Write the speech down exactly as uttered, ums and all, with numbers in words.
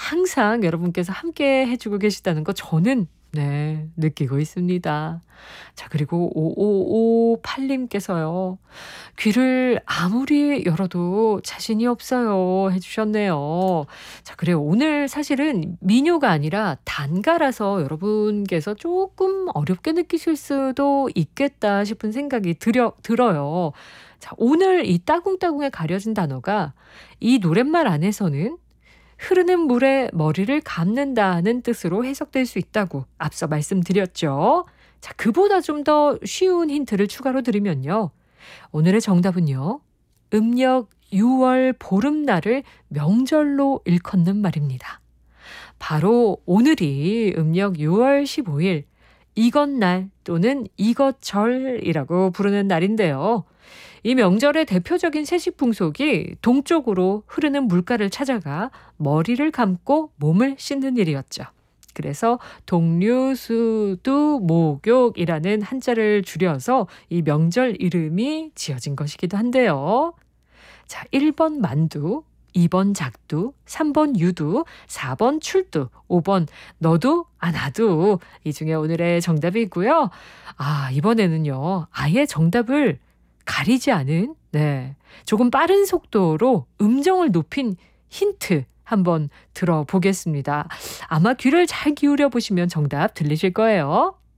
항상 여러분께서 함께 해주고 계시다는 거 저는 네, 느끼고 있습니다. 자, 그리고 오오오팔님께서요. 귀를 아무리 열어도 자신이 없어요 해주셨네요. 자, 그래요. 오늘 사실은 민요가 아니라 단가라서 여러분께서 조금 어렵게 느끼실 수도 있겠다 싶은 생각이 들여, 들어요. 자, 오늘 이 따궁따궁에 가려진 단어가 이 노랫말 안에서는 흐르는 물에 머리를 감는다는 뜻으로 해석될 수 있다고 앞서 말씀드렸죠. 자, 그보다 좀 더 쉬운 힌트를 추가로 드리면요. 오늘의 정답은요. 음력 유월 보름날을 명절로 일컫는 말입니다. 바로 오늘이 음력 유월 십오일 이것날 또는 이것절이라고 부르는 날인데요. 이 명절의 대표적인 세식 풍속이 동쪽으로 흐르는 물가를 찾아가 머리를 감고 몸을 씻는 일이었죠. 그래서 동류수두 목욕이라는 한자를 줄여서 이 명절 이름이 지어진 것이기도 한데요. 자, 일 번 만두, 이 번 작두, 삼 번 유두, 사 번 출두, 오 번 너도 아 나도 이 중에 오늘의 정답이고요. 아, 이번에는요. 아예 정답을 가리지 않은 네, 조금 빠른 속도로 음정을 높인 힌트 한번 들어보겠습니다. 아마 귀를 잘 기울여 보시면 정답 들리실 거예요.